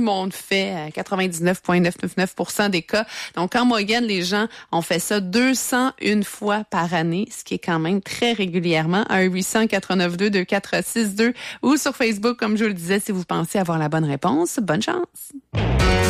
monde fait à 99,999% des cas. Donc, en moyenne, les gens ont fait ça 201 fois par année, ce qui est quand même très régulièrement. 1-800-492-2462 ou sur Facebook, comme je vous le disais, si vous pensez avoir la bonne réponse. Bonne chance!